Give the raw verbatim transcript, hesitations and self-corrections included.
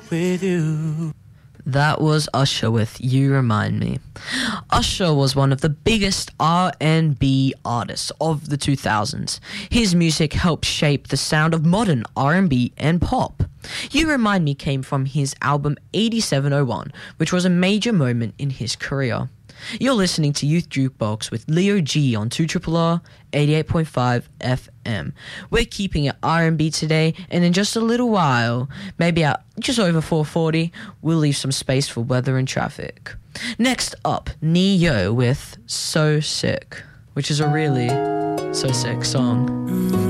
with you. That was Usher with You Remind Me. Usher was one of the biggest R and B artists of the two thousands. His music helped shape the sound of modern R and B and pop. You Remind Me came from his album eighty-seven oh one, which was a major moment in his career. You're listening to Youth Jukebox with Leo G on two R R R eighty-eight point five F M. We're keeping it R and B today, and in just a little while, maybe at just over four forty, we'll leave some space for weather and traffic. Next up, Neo with So Sick, which is a really so sick song.